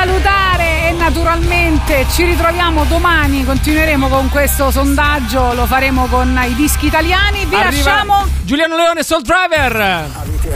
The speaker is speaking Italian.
salutare e naturalmente ci ritroviamo domani, continueremo con questo sondaggio, lo faremo con i dischi italiani. Vi lasciamo Giuliano Leone, Soul Driver.